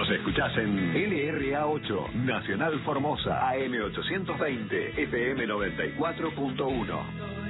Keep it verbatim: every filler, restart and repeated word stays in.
Nos escuchás en L R A ocho, Nacional Formosa, A M ochocientos veinte, F M noventa y cuatro punto uno.